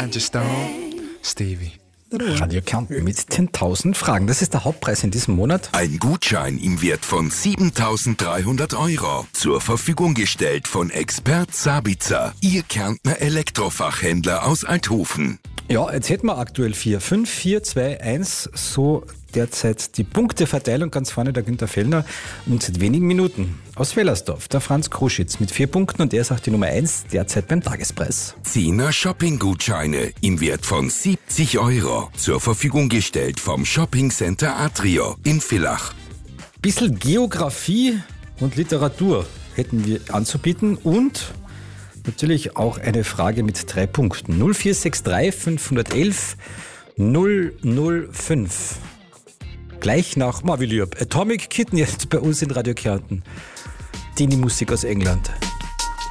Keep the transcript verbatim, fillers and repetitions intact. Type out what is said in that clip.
Angie Stone, Stevie. Radio Kärnten mit zehntausend Fragen. Das ist der Hauptpreis in diesem Monat. Ein Gutschein im Wert von siebentausenddreihundert Euro. Zur Verfügung gestellt von Expert Sabitzer, Ihr Kärntner Elektrofachhändler aus Althofen. Ja, jetzt hätten wir aktuell vier, fünf, vier, zwei, eins, so derzeit die Punkteverteilung. Ganz vorne der Günther Fellner und seit wenigen Minuten aus Wellersdorf der Franz Kruschitz mit vier Punkten und er ist auch die Nummer eins derzeit beim Tagespreis. Zehner Shopping-Gutscheine im Wert von siebzig Euro. Zur Verfügung gestellt vom Shopping-Center Atrio in Villach. Bisschen Geografie und Literatur hätten wir anzubieten und natürlich auch eine Frage mit drei Punkten. null vier sechs drei fünf eins eins null null fünf. Gleich nach Marvin Lieb. Atomic Kitten jetzt bei uns in Radio Kärnten. Die Musik aus England.